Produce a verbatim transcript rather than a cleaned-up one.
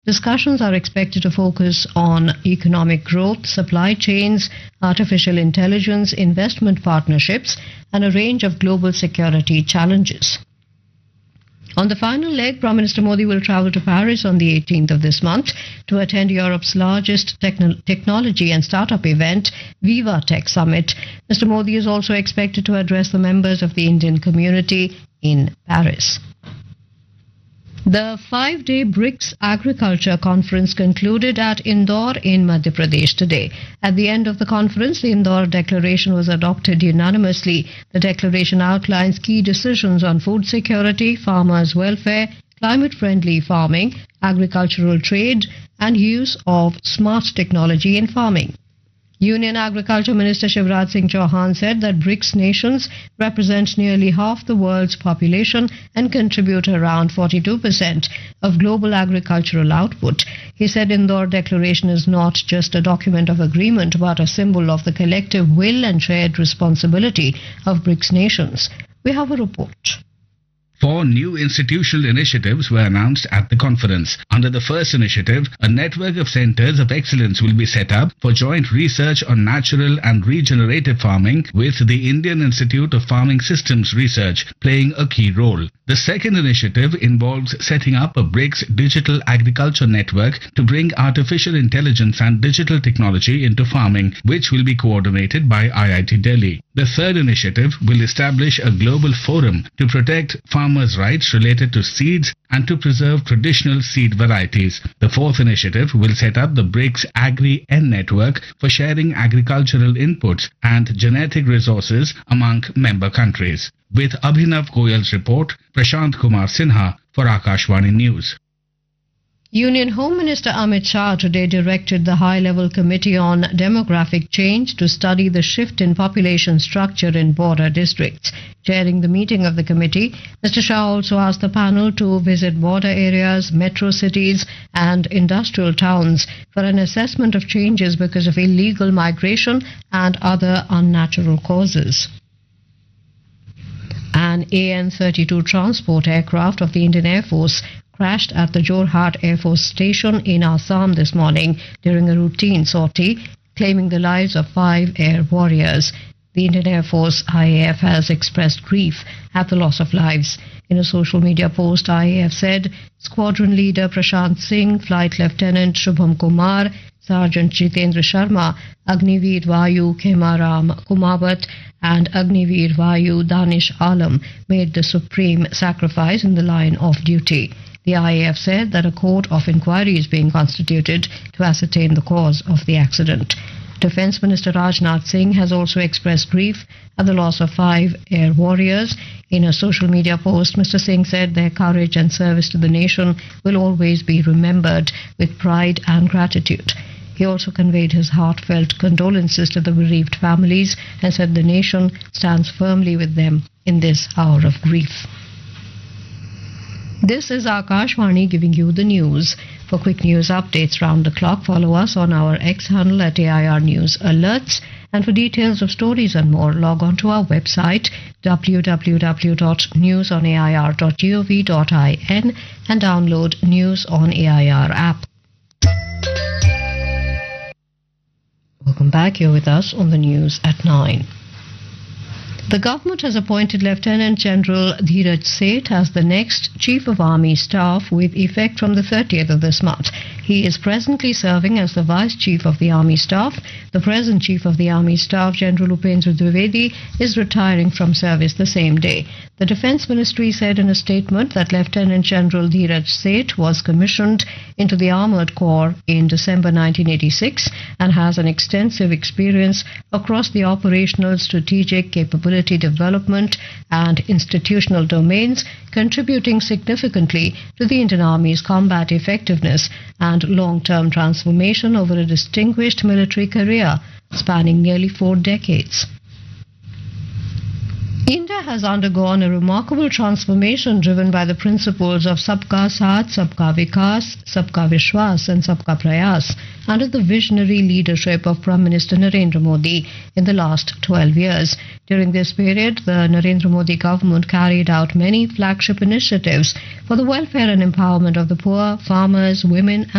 Discussions are expected to focus on economic growth, supply chains, artificial intelligence, investment partnerships, and a range of global security challenges. On the final leg, Prime Minister Modi will travel to Paris on the eighteenth of this month to attend Europe's largest techno- technology and startup event, Viva Tech Summit. Mister Modi is also expected to address the members of the Indian community in Paris. The five-day BRICS Agriculture Conference concluded at Indore in Madhya Pradesh today. At the end of the conference, the Indore Declaration was adopted unanimously. The declaration outlines key decisions on food security, farmers' welfare, climate-friendly farming, agricultural trade, and use of smart technology in farming. Union Agriculture Minister Shivraj Singh Chauhan said that BRICS nations represent nearly half the world's population and contribute around forty-two percent of global agricultural output. He said Indore Declaration is not just a document of agreement but a symbol of the collective will and shared responsibility of BRICS nations. We have a report. Four new institutional initiatives were announced at the conference. Under the first initiative, a network of centers of excellence will be set up for joint research on natural and regenerative farming, with the Indian Institute of Farming Systems Research playing a key role. The second initiative involves setting up a BRICS digital agriculture network to bring artificial intelligence and digital technology into farming, which will be coordinated by I I T Delhi. The third initiative will establish a global forum to protect farmers' rights related to seeds and to preserve traditional seed varieties. The fourth initiative will set up the BRICS Agri-N network for sharing agricultural inputs and genetic resources among member countries. With Abhinav Goyal's report, Prashant Kumar Sinha for Akashvani News. Union Home Minister Amit Shah today directed the High-Level Committee on Demographic Change to study the shift in population structure in border districts. Chairing the meeting of the committee, Mister Shah also asked the panel to visit border areas, metro cities and industrial towns for an assessment of changes because of illegal migration and other unnatural causes. An A N thirty-two transport aircraft of the Indian Air Force crashed at the Jorhat Air Force Station in Assam this morning during a routine sortie, claiming the lives of five air warriors. The Indian Air Force I A F has expressed grief at the loss of lives. In a social media post, I A F said Squadron Leader Prashant Singh, Flight Lieutenant Shubham Kumar, Sergeant Jitendra Sharma, Agniveer Vayu Khemaram Kumawat and Agniveer Vayu Danish Alam made the supreme sacrifice in the line of duty. The I A F said that a court of inquiry is being constituted to ascertain the cause of the accident. Defence Minister Rajnath Singh has also expressed grief at the loss of five air warriors. In a social media post, Mister Singh said their courage and service to the nation will always be remembered with pride and gratitude. He also conveyed his heartfelt condolences to the bereaved families and said the nation stands firmly with them in this hour of grief. This is Akashvani giving you the news. For quick news updates round the clock, follow us on our X handle at A I R News Alerts. And for details of stories and more, log on to our website w w w dot news on a i r dot gov dot in and download News on A I R app. Welcome back. You're with us on the news at nine. The government has appointed Lieutenant General Dheeraj Seth as the next Chief of Army Staff with effect from the thirtieth of this month. He is presently serving as the Vice Chief of the Army Staff. The present Chief of the Army Staff, General Upendra Dwivedi, is retiring from service the same day. The Defence Ministry said in a statement that Lieutenant General Dheeraj Seth was commissioned into the Armoured Corps in December nineteen eighty-six and has an extensive experience across the operational, strategic, capability development and institutional domains, contributing significantly to the Indian Army's combat effectiveness and long-term transformation over a distinguished military career spanning nearly four decades. India has undergone a remarkable transformation driven by the principles of Sabka Saath, Sabka Vikas, Sabka Vishwas and Sabka Prayas under the visionary leadership of Prime Minister Narendra Modi in the last twelve years. During this period, the Narendra Modi government carried out many flagship initiatives for the welfare and empowerment of the poor, farmers, women